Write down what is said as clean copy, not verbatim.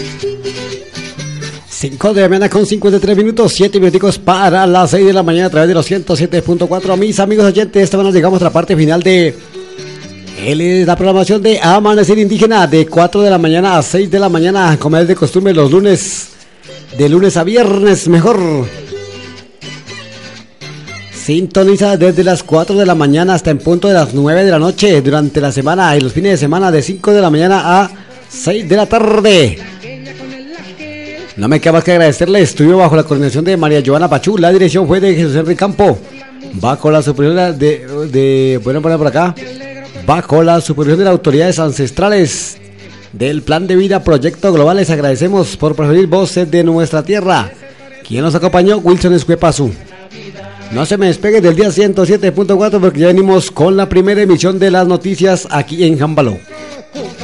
5 de la mañana con 53 minutos, 7 minuticos para las 6 de la mañana a través de los 107.4. Mis amigos oyentes, esta mañana llegamos a la parte final de la programación de Amanecer Indígena, de 4 de la mañana a 6 de la mañana, como es de costumbre los lunes, de lunes a viernes mejor. Sintoniza desde las 4 de la mañana hasta en punto de las 9 de la noche durante la semana y los fines de semana de 5 de la mañana a 6 de la tarde. No me queda más que agradecerle. Estuvo bajo la coordinación de María Joana Pachú. La dirección fue de Jesús Henry Campo. Bajo la supervisión bueno, poner por acá. Bajo la supervisión de las autoridades ancestrales del Plan de Vida Proyecto Global. Les agradecemos por preferir voces de nuestra tierra. Quien nos acompañó, Wilson Escuepazu. No se me despegue del día 107.4 porque ya venimos con la primera emisión de las noticias aquí en Jambaló.